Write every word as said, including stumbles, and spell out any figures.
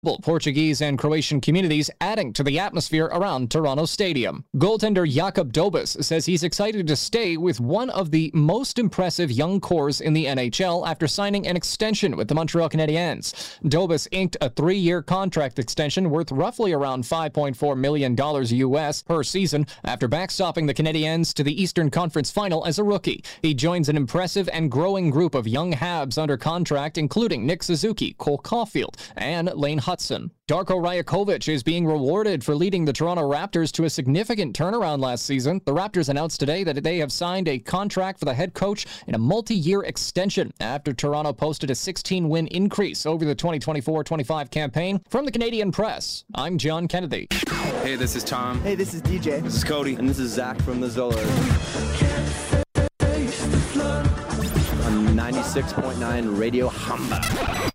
Portuguese and Croatian communities adding to the atmosphere around Toronto Stadium. Goaltender Jakub Dobes says he's excited to stay with one of the most impressive young cores in the N H L after signing an extension with the Montreal Canadiens. Dobes inked a three-year contract extension worth roughly around five point four million dollars U S per season after backstopping the Canadiens to the Eastern Conference Final as a rookie. He joins an impressive and growing group of young Habs under contract, including Nick Suzuki, Cole Caulfield, and Lane Hudson. Darko Rajakovic is being rewarded for leading the Toronto Raptors to a significant turnaround last season. The Raptors announced today that they have signed a contract for the head coach in a multi-year extension after Toronto posted a sixteen-win increase over the twenty twenty-four twenty-five campaign. From the Canadian Press, I'm John Kennedy. Hey, this is Tom. Hey, this is D J. This is Cody. And this is Zach from the Zolas. On ninety-six point nine Radio Hamba.